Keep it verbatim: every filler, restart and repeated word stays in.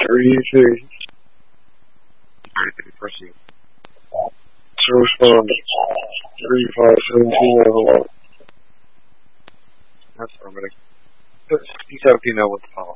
Easy. Proceed. To respond. three five seventeen hello. That's what I'm going to... Please let me know what the policy